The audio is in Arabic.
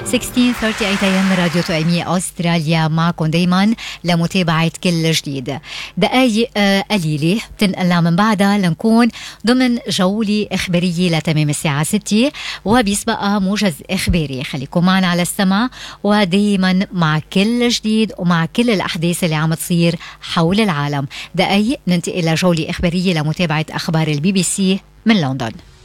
16:38 AM راديو توأمية أستراليا معكم دايما لمتابعة كل جديد. دقايق قليلة بتنقلنا من بعدها لنكون ضمن جولة إخبارية لتمام الساعة 6 وبيسبقها موجز إخباري. خليكم معنا على السمع ودايما مع كل جديد ومع كل الأحداث اللي عم تصير حول العالم. دقايق ننتقل لجولة إخبارية لمتابعة أخبار الBBC من لندن.